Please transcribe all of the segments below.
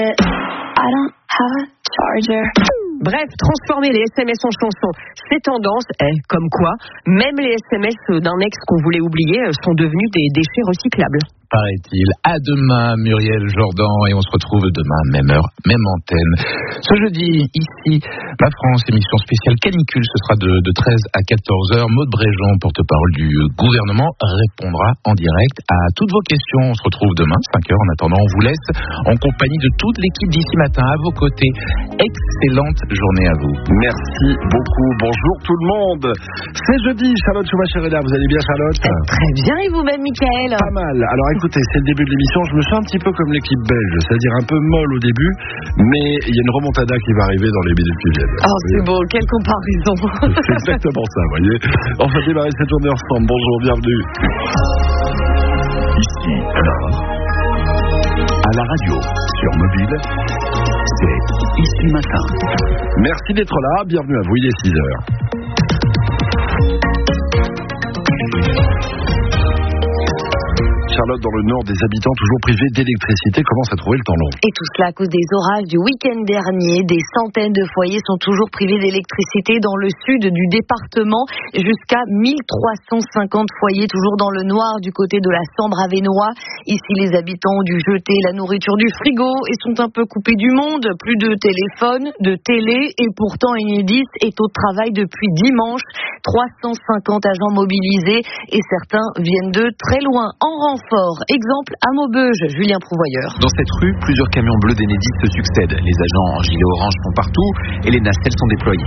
I don't have a charger. Bref, transformer les SMS en chansons, c'est tendance. Comme quoi, même les SMS d'un ex qu'on voulait oublier sont devenus des déchets recyclables. Paraît-il. À demain, Muriel Jourdan, et on se retrouve demain, même heure, même antenne. Ce jeudi, ici, La France, émission spéciale canicule, ce sera de 13 à 14h. Maude Bréjean, porte-parole du gouvernement, répondra en direct à toutes vos questions. On se retrouve demain, 5h. En attendant, on vous laisse en compagnie de toute l'équipe d'ici matin à vos côtés. Excellente journée à vous. Merci beaucoup. Bonjour tout le monde. C'est jeudi. Charlotte Schumacher est là. Vous allez bien, Charlotte? Très bien, et vous-même, Mickaël? Pas mal. Alors écoutez, c'est le début de l'émission. Je me sens un petit peu comme l'équipe belge, c'est-à-dire un peu molle au début, mais il y a une remontada qui va arriver dans les minutes qui viennent. Oh, c'est beau. Quelle comparaison. C'est exactement ça, vous voyez. On va démarrer cette journée ensemble. Bonjour, bienvenue. Ici, alors, à la radio, sur mobile, c'est Ici Matin. Merci d'être là, bienvenue à vous, il est 6h. Charlotte, dans le nord, des habitants toujours privés d'électricité commencent à trouver le temps long. Et tout cela à cause des orages du week-end dernier. Des centaines de foyers sont toujours privés d'électricité dans le sud du département. Jusqu'à 1350 foyers toujours dans le noir du côté de la Sambre-Avesnois. Ici, les habitants ont dû jeter la nourriture du frigo et sont un peu coupés du monde. Plus de téléphone, de télé, et pourtant Enedis est au travail depuis dimanche. 350 agents mobilisés et certains viennent de très loin en renfort. Exemple à Maubeuge, Julien Prouvoyeur. Dans cette rue, plusieurs camions bleus d'Enedis se succèdent. Les agents en gilet orange sont partout et les nacelles sont déployées.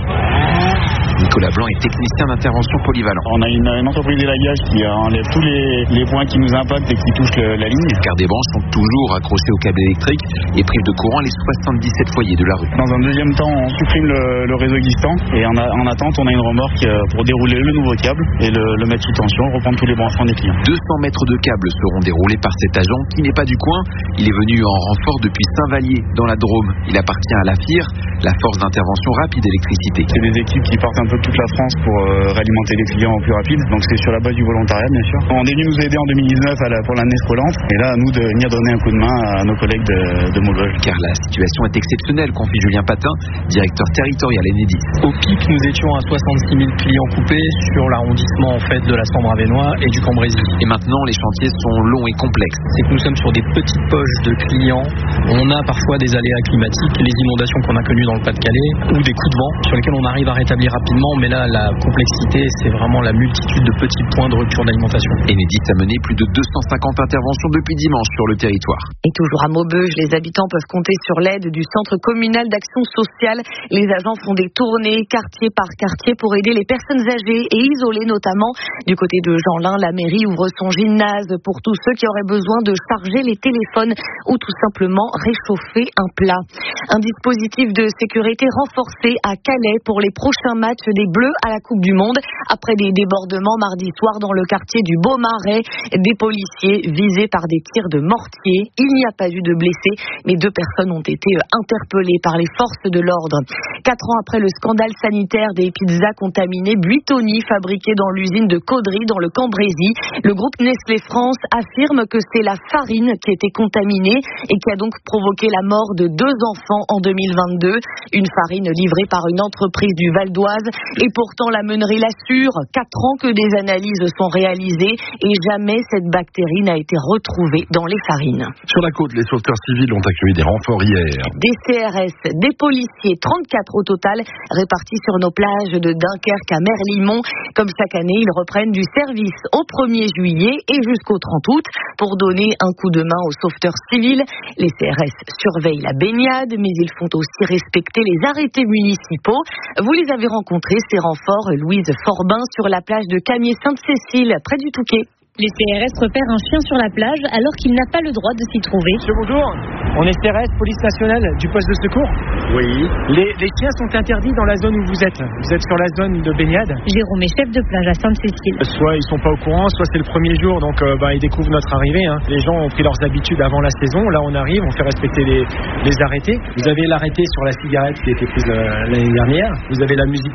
Nicolas Blanc est technicien d'intervention polyvalent. On a une entreprise d'élagage qui enlève tous les points qui nous impactent et qui touchent la ligne. Car des branches sont toujours accrochées au câble électrique et privent de courant les 77 foyers de la rue. Dans un deuxième temps, on supprime le réseau existant et en attente, on a une remorque pour dérouler le nouveau câble et le mettre sous tension, reprendre tous les branchements des clients. 200 mètres de câbles seront déroulés par cet agent qui n'est pas du coin. Il est venu en renfort depuis Saint-Vallier, dans la Drôme. Il appartient à la FIR, la force d'intervention rapide électricité. C'est des équipes qui partent un peu de toute la France pour réalimenter les clients au plus rapide. Donc c'est sur la base du volontariat, bien sûr. On est venu nous aider en 2019 pour l'année scolaire. Et là, à nous de venir donner un coup de main à nos collègues de Maubeuge. Car la situation est exceptionnelle, confie Julien Patin, directeur territorial Enedis. Au pic, nous étions à 66 000 clients coupés sur l'arrondissement en fait de la Sambre-Avesnois et du Cambrésis. Et maintenant, les chantiers sont longs et complexes. C'est que nous sommes sur des petites poches de clients. On a parfois des aléas climatiques, les inondations qu'on a connues dans le Pas-de-Calais ou des coups de vent sur lesquels on arrive à rétablir rapidement. Mais là, la complexité, c'est vraiment la multitude de petits points de rupture d'alimentation. Enedis a mené plus de 250 interventions depuis dimanche sur le territoire. Et toujours à Maubeuge, les habitants peuvent compter sur l'aide du Centre communal d'action sociale. Les agents font des tournées quartier par quartier pour aider les personnes âgées et isolées, notamment du côté de Jeanlin. La mairie ouvre son gymnase pour tous ceux qui auraient besoin de charger les téléphones ou tout simplement réchauffer un plat. Un dispositif de sécurité renforcé à Calais pour les prochains matchs des Bleus à la Coupe du Monde. Après des débordements mardi soir dans le quartier du Beaumarais, des policiers visés par des tirs de mortier. Il n'y a pas eu de blessés, mais 2 personnes ont été interpellées par les forces de l'ordre. 4 ans après le scandale sanitaire des pizzas contaminées Buitoni fabriquées dans l'usine de Caudry dans le Cambrésis, le groupe Nestlé France affirme que c'est la farine qui était contaminée et qui a donc provoqué la mort de 2 enfants en 2022. Une farine livrée par une entreprise du Val d'Oise. Et pourtant, la meunerie l'assure, 4 ans que des analyses sont réalisées et jamais cette bactérie n'a été retrouvée dans les farines. Sur la côte, les sauveteurs civils ont accueilli des renforts hier. Des CRS, des policiers, 34 au total, répartis sur nos plages de Dunkerque à Merlimont. Comme chaque année, ils reprennent du service au 1er juillet et jusqu'au 30 août pour donner un coup de main aux sauveteurs civils. Les CRS surveillent la baignade, mais ils font aussi respecter les arrêtés municipaux. Vous les avez rencontrés, ces renforts, Louise Forbin, sur la plage de Camier-Sainte-Cécile, près du Touquet. Les CRS repèrent un chien sur la plage alors qu'il n'a pas le droit de s'y trouver. Monsieur, bonjour. On est CRS, police nationale du poste de secours. Oui. Les chiens sont interdits dans la zone où vous êtes. Vous êtes sur la zone de baignade. Jérôme est chef de plage à Sainte-Cécile. Soit ils sont pas au courant, soit c'est le premier jour, donc ils découvrent notre arrivée. Les gens ont pris leurs habitudes avant la saison. Là, on arrive, on fait respecter les arrêtés. Vous avez l'arrêté sur la cigarette qui a été prise l'année dernière. Vous avez la musique trop forte.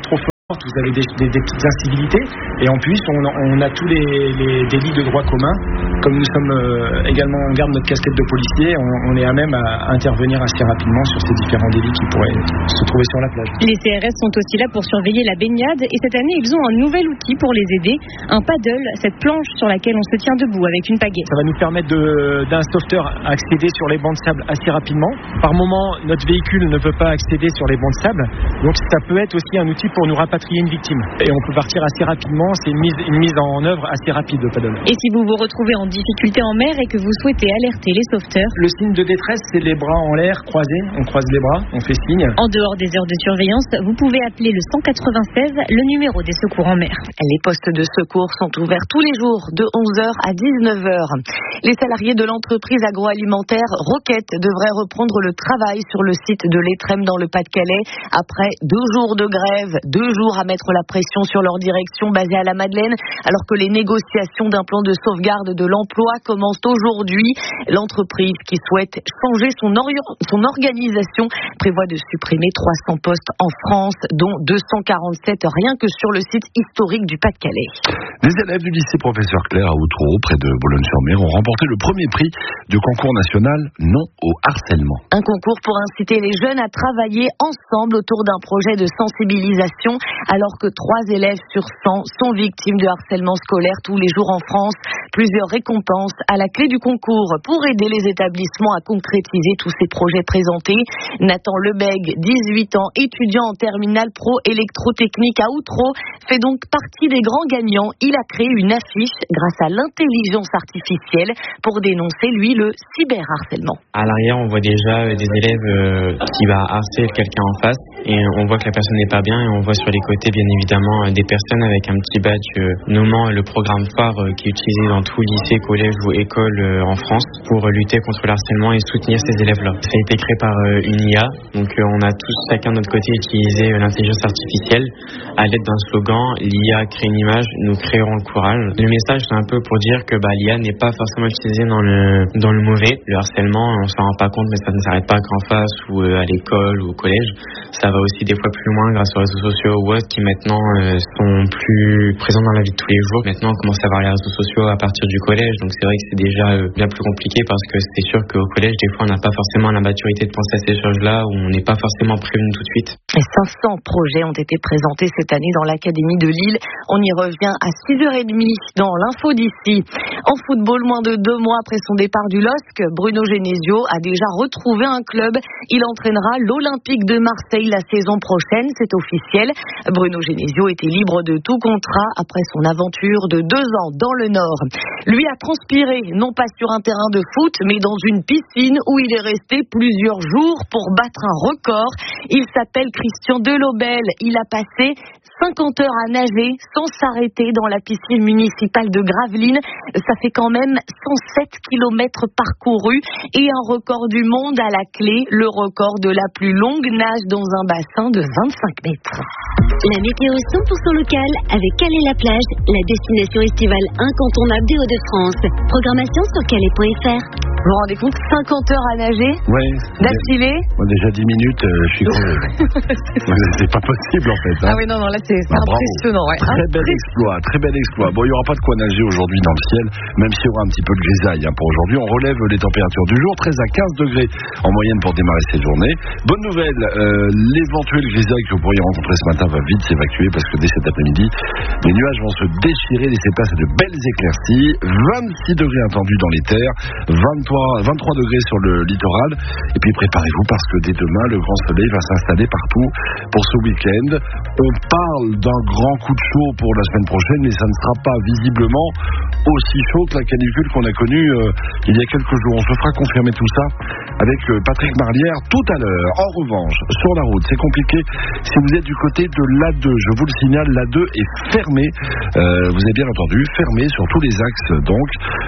Vous avez des petites incivilités et en plus on a tous les délits de droit commun. Comme nous sommes également, on garde notre casquette de policier, on est à même à intervenir assez rapidement sur ces différents délits qui pourraient se trouver sur la plage. Les CRS sont aussi là pour surveiller la baignade et cette année ils ont un nouvel outil pour les aider, un paddle, cette planche sur laquelle on se tient debout avec une pagaie. Ça va nous permettre d'un sauveteur accéder sur les bancs de sable assez rapidement. Par moment, notre véhicule ne peut pas accéder sur les bancs de sable, donc ça peut être aussi un outil pour nous rapatrier une victime. Et on peut partir assez rapidement, c'est une mise en œuvre assez rapide de paddle. Et si vous vous retrouvez en difficulté en mer et que vous souhaitez alerter les sauveteurs, le signe de détresse, c'est les bras en l'air croisés, on croise les bras, on fait signe. En dehors des heures de surveillance, vous pouvez appeler le 196, le numéro des secours en mer. Les postes de secours sont ouverts tous les jours de 11h à 19h. Les salariés de l'entreprise agroalimentaire Roquette devraient reprendre le travail sur le site de l'Étrême dans le Pas-de-Calais après 2 jours de grève, 2 jours à mettre la pression sur leur direction basée à la Madeleine, alors que les négociations d'un plan de sauvegarde de l'emploi commencent aujourd'hui. L'entreprise qui souhaite changer son organisation prévoit de supprimer 300 postes en France, dont 247 rien que sur le site historique du Pas-de-Calais. Les élèves du lycée Professeur Clerc à Outreau, près de Boulogne-sur-Mer, ont remporté le premier prix du concours national Non au harcèlement. Un concours pour inciter les jeunes à travailler ensemble autour d'un projet de sensibilisation, alors que 3 élèves sur 100 sont victimes de harcèlement scolaire tous les jours en France. Plusieurs récompenses à la clé du concours pour aider les établissements à concrétiser tous ces projets présentés. Nathan Lebègue, 18 ans, étudiant en terminale pro électrotechnique à Outreau, fait donc partie des grands gagnants. Il a créé une affiche grâce à l'intelligence artificielle pour dénoncer, lui, le cyberharcèlement. À l'arrière, on voit déjà des élèves qui va harceler quelqu'un en face et on voit que la personne n'est pas bien et on voit sur les côtés, bien évidemment, des personnes avec un petit badge nommant le programme phare qui est utilisé dans tout lycée, collège ou école en France pour lutter contre le harcèlement et soutenir ces élèves-là. Ça a été créé par une IA, donc on a tous chacun de notre côté utilisé l'intelligence artificielle à l'aide d'un slogan, l'IA crée une image, nous créerons le courage. Le message c'est un peu pour dire que l'IA n'est pas forcément utilisée dans le mauvais. Le harcèlement, on s'en rend pas compte, mais ça ne s'arrête pas qu'en face ou à l'école ou au collège. Ça va aussi des fois plus loin grâce aux réseaux sociaux ou autres qui maintenant sont plus présents dans la vie de tous les jours. Maintenant on commence à voir les réseaux sociaux à partir du collège, donc c'est vrai que c'est déjà bien plus compliqué parce que c'est sûr qu'au collège des fois on n'a pas forcément la maturité de penser à ces choses-là ou on n'est pas forcément prévenu tout de suite. Et 500 projets ont été présentés cette année dans l'Académie de Lille. On y revient à 6h30 dans l'info d'ici. En football, moins de 2 mois après son départ du LOSC, Bruno Genesio a déjà retrouvé un club. Il entraînera l'Olympique de Marseille la saison prochaine, c'est officiel. Bruno Genesio était libre de tout contrat après son aventure de 2 ans dans le Nord. Lui a transpiré, non pas sur un terrain de foot, mais dans une piscine où il est resté plusieurs jours pour battre un record. Il s'appelle Christian Delobel. Il a passé 50 heures à nager sans s'arrêter dans la piscine municipale de Gravelines. Ça fait quand même 107 km parcourus et un record du monde à la clé, le record de la plus longue nage dans un bassin de 25 mètres. La météo 100% locale avec Calais-la-Plage, la destination estivale incontournable des Hauts-de-France. Programmation sur calais.fr. Vous vous rendez compte, 50 heures à nager d'affilée. Moi, déjà 10 minutes, je suis crevé. C'est pas possible en fait. Ah oui, non, là c'est impressionnant. Ouais. Très bel exploit. Bon, il n'y aura pas de quoi nager aujourd'hui dans le ciel, même s'il y aura un petit peu de grisaille pour aujourd'hui. On relève les températures du jour, 13 à 15 degrés en moyenne pour démarrer cette journée. Bonne nouvelle, l'éventuelle grisaille que vous pourriez rencontrer ce matin va vite s'évacuer parce que dès cet après-midi, les nuages vont se déchirer, laisser place à de belles éclaircies. 26 degrés attendus dans les terres, 23 degrés sur le littoral. Et puis préparez-vous parce que dès demain, le grand soleil va s'installer partout pour ce week-end. On parle d'un grand coup de chaud pour la semaine prochaine, mais ça ne sera pas visiblement aussi chaud que la canicule qu'on a connue il y a quelques jours. On se fera confirmer tout ça avec Patrick Marlière tout à l'heure. En revanche, sur la route, c'est compliqué. Si vous êtes du côté de l'A2, je vous le signale, l'A2 est fermée. Vous avez bien entendu, fermée sur tous les axes, donc,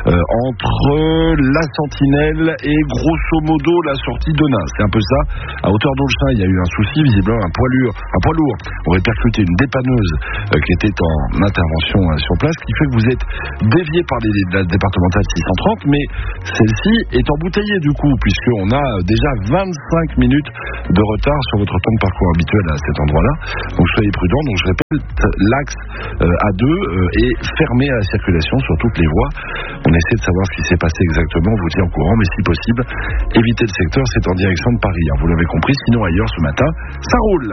entre la Sentinelle et grosso modo la sortie de Nain. C'est un peu ça. À hauteur d'Aulchin, il y a eu un souci, visiblement un poids lourd aurait percuté une dépanneuse qui était en intervention sur place, qui fait que vous êtes dévié par la départementale 630, mais celle-ci est embouteillée du coup, puisqu'on a déjà 25 minutes de retard sur votre temps de parcours habituel à cet endroit-là. Donc soyez prudents. Donc je répète, l'axe A2 est fermé à la circulation sur toutes les voies. On essaie de savoir ce qui s'est passé exactement, on vous tient au courant, mais si possible, évitez le secteur, c'est en direction de Paris. Vous l'avez compris, sinon ailleurs ce matin, ça roule.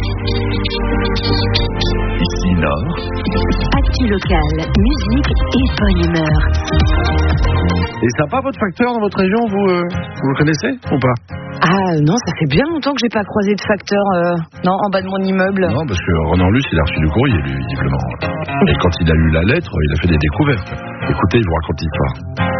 Ici Nord. Actu locale, musique et bonne humeur. Et sympa votre facteur dans votre région, vous le connaissez ou pas? Ah non, ça fait bien longtemps que j'ai pas croisé de facteur en bas de mon immeuble. Non, parce que Renan Luce, il a reçu du courrier, lui, visiblement. Et quand il a eu la lettre, il a fait des découvertes. Écoutez, je vous raconte l'histoire.